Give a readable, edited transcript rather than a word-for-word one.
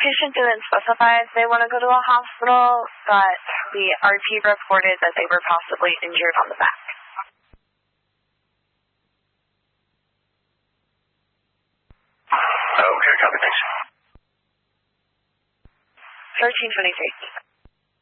patient didn't specify if they want to go to a hospital, but the RT reported that they were possibly injured on the back. Okay, copy, thanks. 1323.